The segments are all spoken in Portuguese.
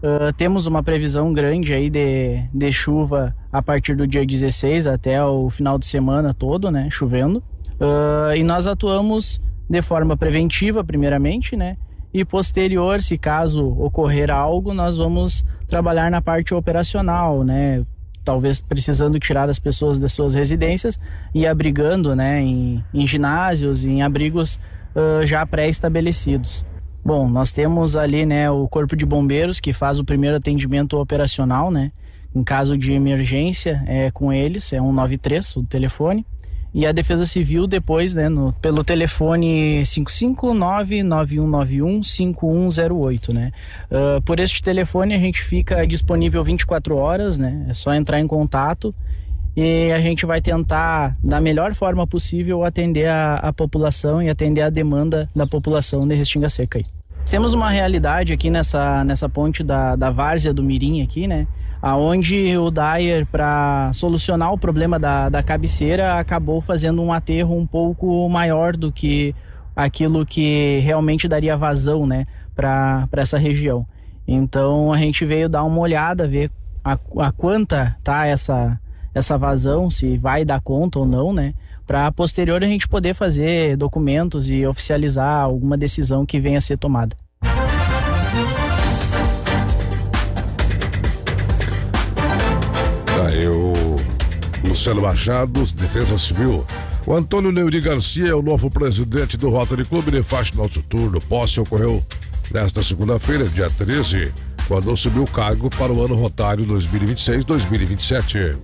Temos uma previsão grande aí de chuva a partir do dia 16 até o final de semana todo, né, chovendo. E nós atuamos de forma preventiva, primeiramente, né, e posterior, se caso ocorrer algo, nós vamos trabalhar na parte operacional, né, talvez precisando tirar as pessoas das suas residências e abrigando, né, em ginásios, em abrigos já pré-estabelecidos. Bom, nós temos ali, né, o Corpo de Bombeiros que faz o primeiro atendimento operacional, né, em caso de emergência é com eles, é 193 o telefone, e a Defesa Civil depois, né, pelo telefone 559-9191-5108, né. Por este telefone a gente fica disponível 24 horas, né, é só entrar em contato e a gente vai tentar, da melhor forma possível, atender a população e atender a demanda da população de Restinga Seca aí. Temos uma realidade aqui nessa ponte da várzea do Mirim aqui, né? Aonde o Dyer, para solucionar o problema da cabeceira, acabou fazendo um aterro um pouco maior do que aquilo que realmente daria vazão, né, para essa região. Então a gente veio dar uma olhada, ver a quanta tá essa vazão, se vai dar conta ou não, né? Para posterior a gente poder fazer documentos e oficializar alguma decisão que venha a ser tomada. Aí o Luciano Machado, Defesa Civil. O Antônio Neuri Garcia é o novo presidente do Rotary Clube de Faxinal do Turno. Posse ocorreu nesta segunda-feira, dia 13, quando assumiu o cargo para o ano rotário 2026-2027.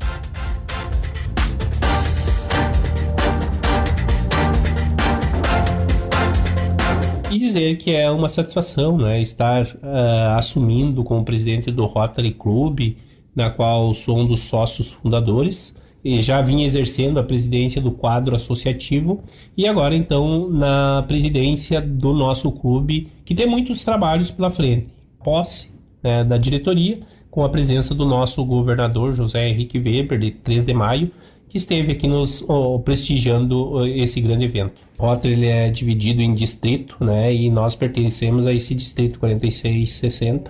E dizer que é uma satisfação, né, estar assumindo como presidente do Rotary Club, na qual sou um dos sócios fundadores, e já vinha exercendo a presidência do quadro associativo e agora então na presidência do nosso clube, que tem muitos trabalhos pela frente. Posse, né, da diretoria, com a presença do nosso governador José Henrique Weber, de 3 de maio, que esteve aqui nos prestigiando esse grande evento. O Rotary ele é dividido em distrito, né, e nós pertencemos a esse distrito 4660,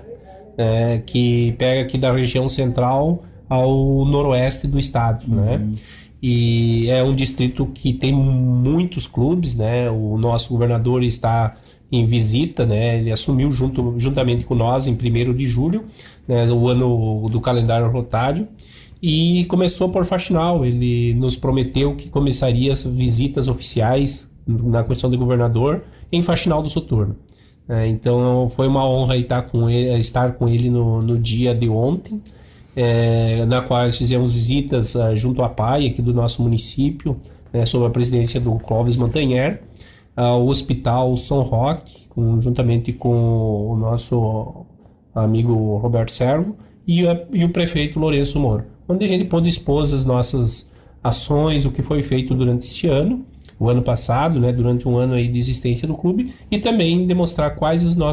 que pega aqui da região central ao noroeste do estado, né? E é um distrito que tem muitos clubes, né? O nosso governador está em visita, né? Ele assumiu juntamente com nós em 1º de julho, né, o ano do calendário rotário, e começou por Faxinal. Ele nos prometeu que começaria as visitas oficiais na questão de governador em Faxinal do Soturno. Então foi uma honra estar com ele no dia de ontem, na qual fizemos visitas junto à PAI aqui do nosso município, sob a presidência do Clóvis Montanher, ao Hospital São Roque, juntamente com o nosso amigo Roberto Servo e o prefeito Lourenço Moro, onde a gente pôde expor as nossas ações, o que foi feito durante este ano, o ano passado, né, durante um ano aí de existência do clube, e também demonstrar quais as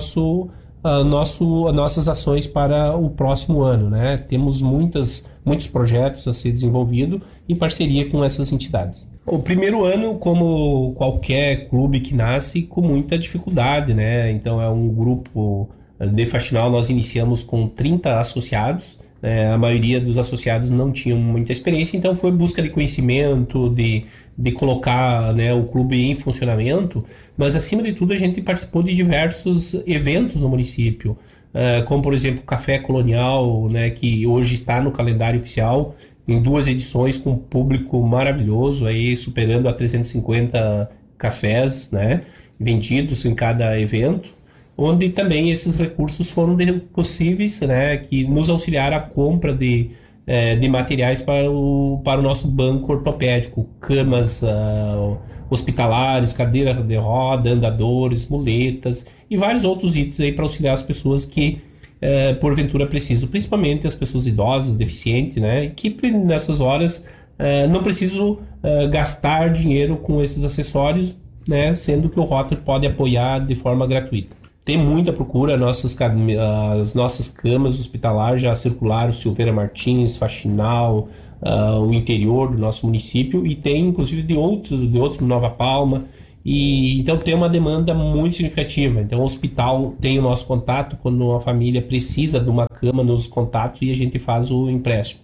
nossas ações para o próximo ano, né? Temos muitos projetos a ser desenvolvido em parceria com essas entidades. O primeiro ano, como qualquer clube que nasce, com muita dificuldade, né? Então é um grupo de Faxinal, nós iniciamos com 30 associados, a maioria dos associados não tinham muita experiência, então foi busca de conhecimento, de colocar, né, o clube em funcionamento, mas acima de tudo a gente participou de diversos eventos no município, como por exemplo o Café Colonial, né, que hoje está no calendário oficial, em 2 edições com um público maravilhoso, aí superando a 350 cafés, né, vendidos em cada evento, onde também esses recursos foram possíveis, né, que nos auxiliaram a compra de materiais para o nosso banco ortopédico, camas hospitalares, cadeiras de roda, andadores, muletas e vários outros itens aí para auxiliar as pessoas que porventura precisam, principalmente as pessoas idosas, deficientes, né, que nessas horas não precisam gastar dinheiro com esses acessórios, né, sendo que o Rotary pode apoiar de forma gratuita. Tem muita procura, as nossas camas hospitalares já circularam Silveira Martins, Faxinal, o interior do nosso município, e tem inclusive de outro Nova Palma E então tem uma demanda muito significativa. Então o hospital tem o nosso contato quando uma família precisa de uma cama nos contatos e a gente faz o empréstimo.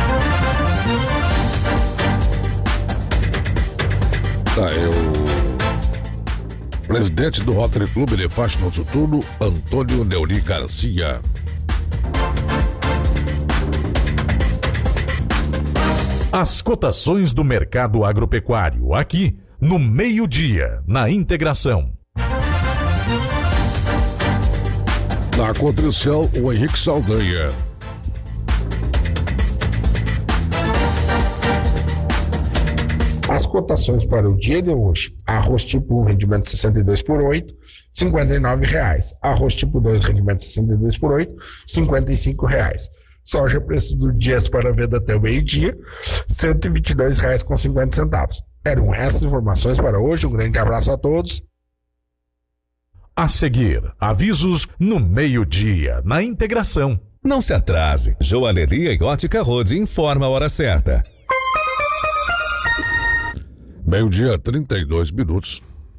O presidente do Rotary Club de Faixa Nosso Turno, Antônio Neuri Garcia. As cotações do mercado agropecuário, aqui no meio-dia, na Integração. Na Cotrição, o Henrique Saldanha. As cotações para o dia de hoje: arroz tipo 1, rendimento 62 por 8, R$ 59,00. Arroz tipo 2, rendimento 62 por 8, R$ 55,00. Soja, preço do dia para venda até o meio-dia, R$ 122,50. Eram essas informações para hoje. Um grande abraço a todos. A seguir, avisos no meio-dia, na Integração. Não se atrase. Joalheria e Ótica Rode informa a hora certa. Meio-dia, 32 minutos.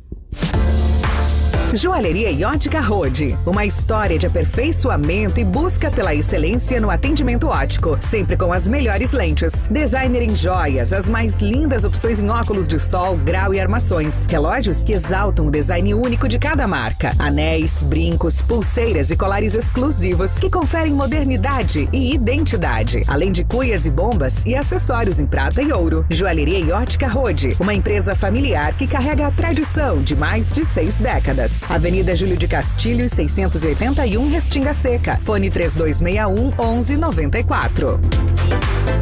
Joalheria e Ótica Rode, uma história de aperfeiçoamento e busca pela excelência no atendimento óptico, sempre com as melhores lentes. Designer em joias, as mais lindas opções em óculos de sol, grau e armações. Relógios que exaltam o design único de cada marca. Anéis, brincos, pulseiras e colares exclusivos que conferem modernidade e identidade. Além de cuias e bombas e acessórios em prata e ouro. Joalheria e Ótica Rode, uma empresa familiar que carrega a tradição de mais de 6 décadas. Avenida Júlio de Castilho, 681, Restinga Seca. Fone 3261 1194.